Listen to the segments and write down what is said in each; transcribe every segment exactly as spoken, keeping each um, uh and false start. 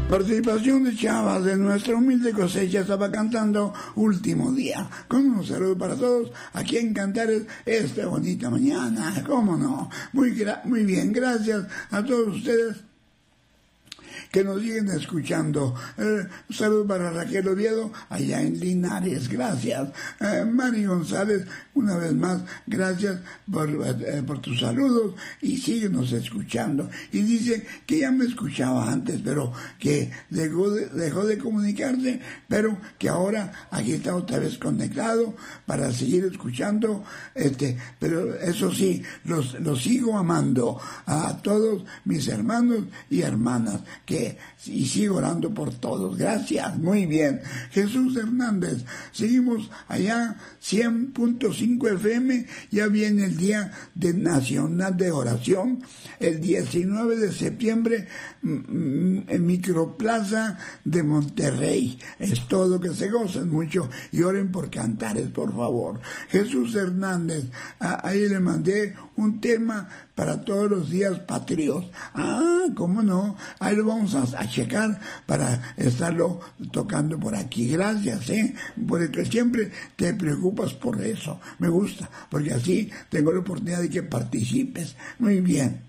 Participación de Chavas de nuestra humilde cosecha estaba cantando Último Día. Con un saludo para todos aquí en Cantares esta bonita mañana. ¿Cómo no? Muy, gra- muy bien, gracias a todos ustedes que nos siguen escuchando. Eh, un saludo para Raquel Oviedo, allá en Linares, gracias. Eh, Mari González, una vez más, gracias por, eh, por tus saludos y síguenos escuchando. Y dice que ya me escuchaba antes, pero que dejó de, dejó de comunicarse, pero que ahora aquí está otra vez conectado para seguir escuchando. Este, pero eso sí, los, los sigo amando a todos mis hermanos y hermanas, que y sigo orando por todos. Gracias, muy bien. Jesús Hernández, seguimos allá, cien punto cinco F M, ya viene el Día de Nacional de Oración, el diecinueve de septiembre, en Microplaza de Monterrey. Es todo, que se gocen mucho y oren por Cantares, por favor. Jesús Hernández, a, ahí le mandé un tema para todos los días patrios. Ah, cómo no, ahí lo vamos a, a checar para estarlo tocando por aquí. Gracias, eh, porque siempre te preocupas por eso. Me gusta, porque así tengo la oportunidad de que participes. Muy bien.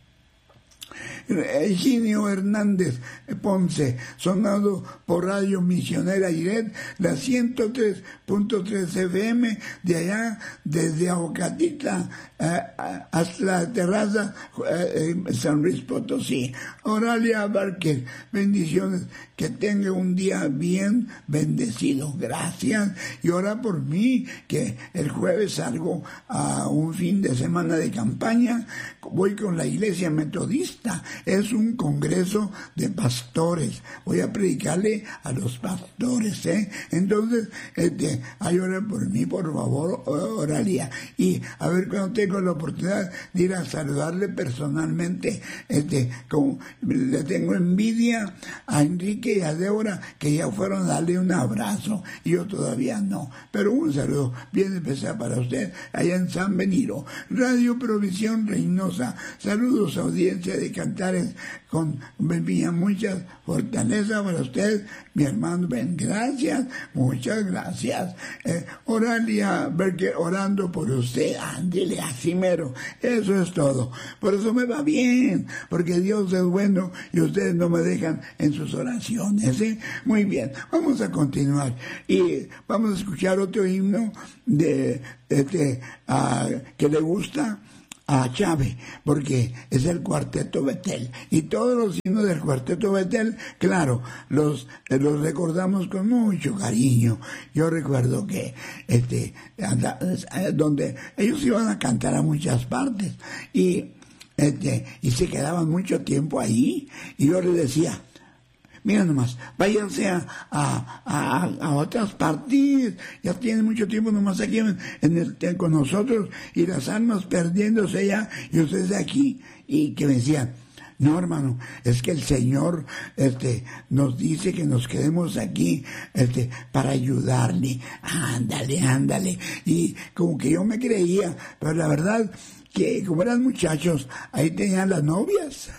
Eugenio Hernández Ponce, sonado por Radio Misionera Iret, la ciento tres punto tres F M, de allá, desde Aguacatita eh, hasta la terraza eh, San Luis Potosí. Oralia Barker, bendiciones, que tenga un día bien bendecido. Gracias. Y ora por mí, que el jueves salgo a un fin de semana de campaña. Voy con la Iglesia Metodista. Es un congreso de pastores. Voy a predicarle a los pastores, ¿eh? Entonces, este, ay, ora por mí, por favor, Oralia. Y a ver cuando tengo la oportunidad de ir a saludarle personalmente, este, como le tengo envidia a Enrique y a Débora, que ya fueron a darle un abrazo, y yo todavía no. Pero un saludo bien especial para usted, allá en San Benito. Radio Provisión Reynosa, saludos a audiencia de Cantares, con bendición, muchas fortaleza para usted, mi hermano Ben, gracias, muchas gracias. Eh, Oralia Berger, orando por usted, ándele, así mero, eso es todo. Por eso me va bien, porque Dios es bueno y ustedes no me dejan en sus oraciones, ¿eh? Muy bien, vamos a continuar y vamos a escuchar otro himno de este uh, que le gusta a Chávez, porque es el Cuarteto Betel, y todos los himnos del Cuarteto Betel, claro, los, los recordamos con mucho cariño. Yo recuerdo que este anda, donde ellos iban a cantar a muchas partes y este y se quedaban mucho tiempo ahí, y yo les decía, mira nomás, váyanse a, a, a, a otras partes, ya tienen mucho tiempo nomás aquí en, en el, con nosotros, y las almas perdiéndose ya, y ustedes aquí, y que me decían, no, hermano, es que el Señor este nos dice que nos quedemos aquí este para ayudarle. Ándale, ándale. Y como que yo me creía, pero la verdad que como eran muchachos, ahí tenían las novias,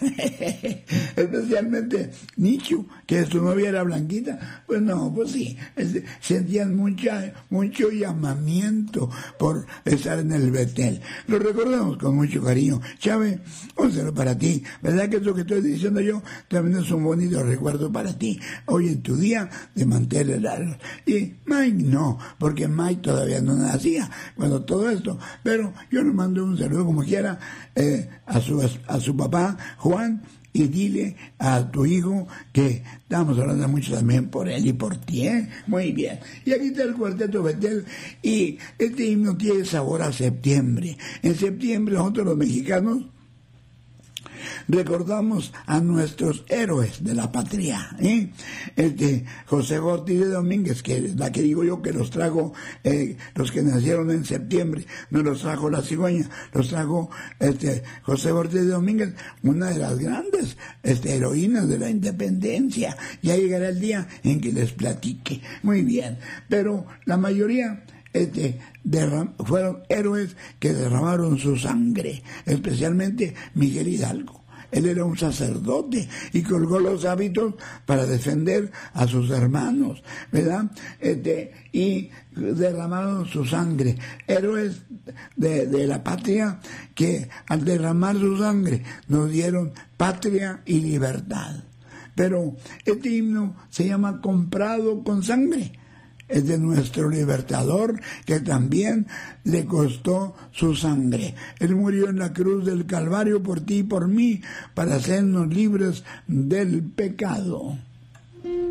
especialmente Nichu, que su novia era Blanquita. Pues no, pues sí, es, sentían mucha, mucho llamamiento por estar en el Betel. Lo recordamos con mucho cariño. Chávez, un saludo para ti. ¿Verdad que eso que estoy diciendo yo también es un bonito recuerdo para ti, hoy en tu día de mantener largos? Y Mike no, porque Mike todavía no nacía cuando todo esto, pero yo le mando un saludo como quiera eh, a su a su papá Juan, y dile a tu hijo que estamos hablando mucho también por él y por ti, ¿eh? Muy bien. Y aquí está el Cuarteto Betel, y este himno tiene sabor a septiembre. En septiembre nosotros los mexicanos recordamos a nuestros héroes de la patria, ¿eh? Este José Ortiz de Domínguez, que es la que digo yo que los trago, eh, los que nacieron en septiembre, no los trajo la cigüeña, los trajo este José Ortiz de Domínguez, una de las grandes este, heroínas de la independencia. Ya llegará el día en que les platique. Muy bien, pero la mayoría Este, derram- fueron héroes que derramaron su sangre, especialmente Miguel Hidalgo. Él era un sacerdote y colgó los hábitos para defender a sus hermanos, ¿verdad? Este, y derramaron su sangre. Héroes de, de la patria que al derramar su sangre nos dieron patria y libertad. Pero este himno se llama Comprado con Sangre. Es de nuestro libertador, que también le costó su sangre. Él murió en la cruz del Calvario por ti y por mí, para hacernos libres del pecado.